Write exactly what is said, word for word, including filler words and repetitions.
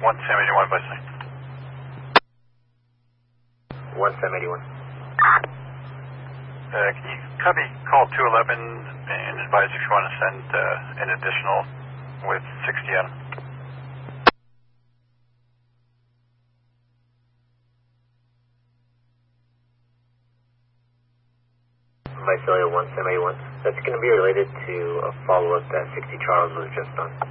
one Sam eighty-one by sign. one Sam eighty-one. Uh, can you copy call two eleven and advise if you want to send uh, an additional with sixty on them? Visalia one Sam eighty-one. That's going to be related to a follow-up that sixty Charles was just on.